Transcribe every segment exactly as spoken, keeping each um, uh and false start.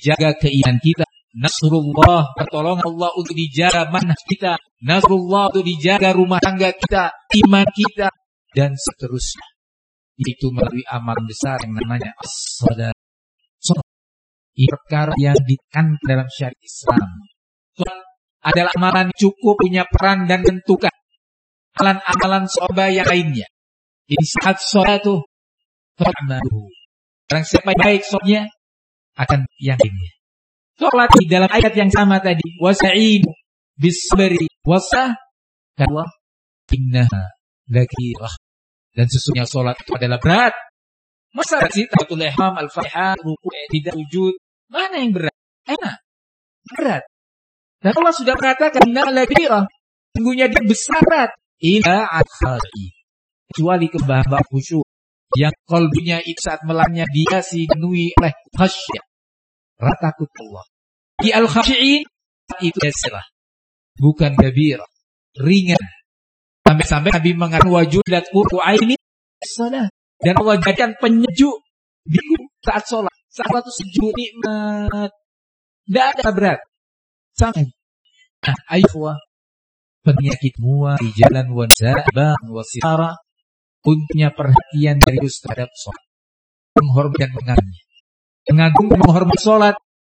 dijaga keimanan kita. Nasrullah, pertolongan Allah untuk dijaga manhaj kita. Nasrullah untuk dijaga rumah tangga kita, iman kita, dan seterusnya. Itu melalui amalan besar yang namanya as-salat. Ini perkara yang ditekankan dalam syariat Islam. Salat adalah amalan cukup punya peran dan tentukan amalan-amalan sahabat yang lainnya. Ini saat salat itu fa'malu. Orang siapa yang baik salatnya akan yang lainnya. Salat di dalam ayat yang sama tadi, wasa'inu bis-sabri wasah Allah innaha lakirah. Dan sesungguhnya salat itu adalah berat. Masa sih takbiratul ihram, al-fatihah, ruku', tidak wujud, mana yang berat? Enak. Berat. Dan Allah sudah mengatakan innaha lakirah. Sungguhnya dia besar berat. Ila al-khari. Kecuali kebahaba khusyuk yang kalbunya itu saat melanya dia dipenuhi oleh khasyah, rasa takut Allah. Di al-khasyi'in itu yasirah, bukan kabirah, ringan. Sampai-sampai Nabi mengatakan wajudat qurru aini salat, dan Allah jadikan penyejuk biku saat salat. Saat itu sejuk nikmat, tidak ada berat. Sangat. Nah, ayuhwa penyakit mua di jalan wazabah wasirah, punya perhatian serius terhadap salat, menghormati dan mengagungnya. Mengagung dan menghormati salat,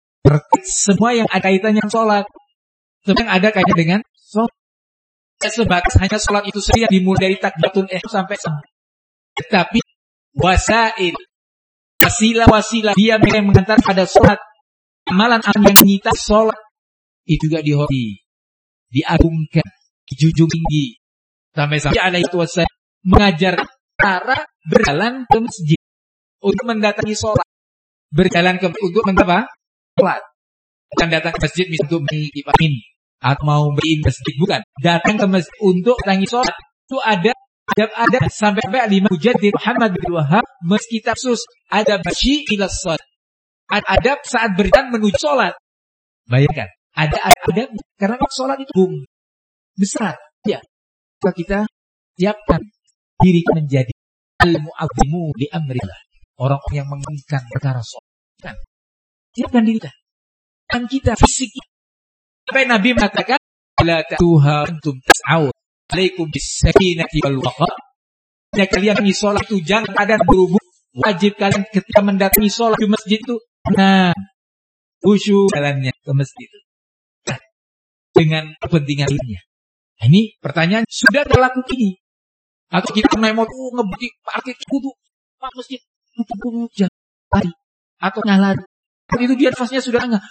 semua yang ada kaitannya dengan salat, semua yang ada kaitannya dengan salat. Sebatas hanya salat itu saja dimulai dari takbiratul ihram sampai sampai. Tetapi wasail, wasilah-wasilah dia yang mengantar pada salat, amalan-amalan yang menyita salat itu juga dihormati, diagungkan, dijunjung tinggi. Sampai-sampai alaihi wasallam mengajar cara berjalan ke masjid untuk mendatangi sholat. Berjalan ke untuk mengapa? Sholat. Bukan datang ke masjid misalnya untuk mengibadah atau mau beriin masjid, bukan. Datang ke masjid untuk mendatangi sholat. Itu ada adab-adab sampai-sampai lima Mujaddid Muhammad bin Wahab meski khusus ada basyi ila sholat. Ada adab saat berjalan menuju sholat. Bayangkan, ada adab karena sholat itu bum besar. Ya, kita siapkan diri menjadi al-mu'azzimu di amrillah, orang-orang yang mengagungkan perkara sholat. Siapkan diri kita, dan kita fisik. Sampai Nabi mengatakan, la ta'tuha antum tas'aud, alaikum bis-sakinati wal waqa. Jika kalian mendatangi sholat itu jangan ada berubah. Wajib kalian ketika mendatangi sholat di masjid itu, nah, khusyuk jalannya ke masjid itu. Nah, dengan kepentingan lainnya. Ini pertanyaan, sudah terlaku ini? Atau kita naik motor ngebukti parkir kudu pak masjid kudu jangan lari atau nyalari. Itu dia nafasnya sudah enggak.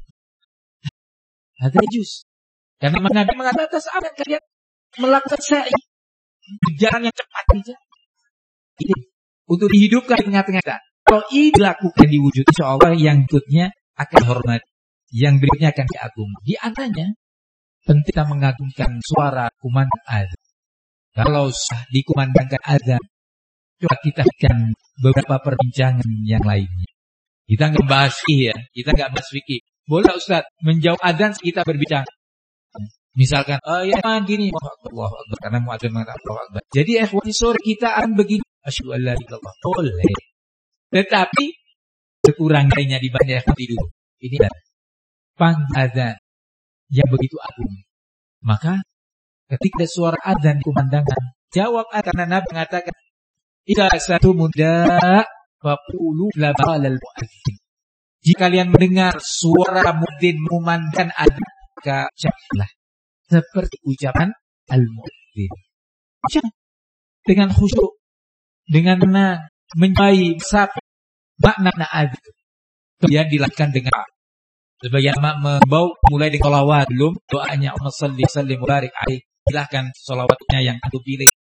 Ada jus. Karena Nabi mengatakan saat kalian melakukan sa'i berjalan yang cepat saja. Ini untuk dihidupkan di tengah-tengah kita. Kalau ini dilakukan di wujud, insyaallah yang berikutnya akan hormat, yang berikutnya akan diagung. Di antaranya penting kita mengagungkan suara kumandang azan. Kalau sudah dikumandangkan azan, coba kita akan beberapa perbincangan yang lainnya. Kita nggak bahas fikih ya, kita nggak bahas fikih. Boleh Ustaz menjawab azan kita berbicara. Misalkan, oh ya man gini, Allahu Akbar, karena muadzin mengatakan Allahu Akbar. Jadi ikhwati sore kita akan begini, asyhadu an la ilaha illallah. Boleh. Tetapi sekurang-kurangnya dibanding tidur. Ini adalah panggilan azan yang begitu agung. Maka ketika suara azan dikumandangkan, jawab karena Nabi mengatakan, "Idza satu muda faqulu la balal muadzin." Jika kalian mendengar suara muadzin mengumandangkan azan, maka ucaplah seperti ucapan al-muadzin. Ucap dengan khusyuk, dengan tenang, menjauhi sab makna azan. Kemudian dilakukan dengan sebagian membau mulai dengan sholawat, belum doanya Allahumma shalli sallim wa barik alaihi. Silahkan sholawatnya yang aku pilih.